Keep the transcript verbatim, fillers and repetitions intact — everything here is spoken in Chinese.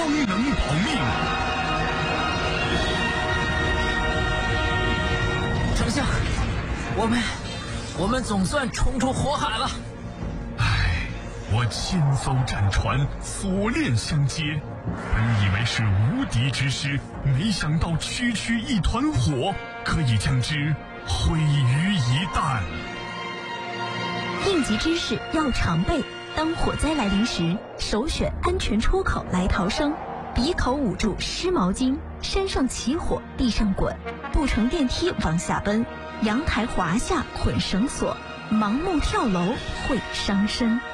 方能保命。 丞相，我们我们总算冲出火海了。 唉，我千艘战船，锁链相接，本以为是无敌之师，没想到区区一团火，可以将之毁于一旦。 应急知识要常备，当火灾来临时，首选安全出口来逃生。鼻口捂住湿毛巾，山上起火地上滚，不乘电梯往下奔，阳台滑下捆绳索，盲目跳楼会伤身。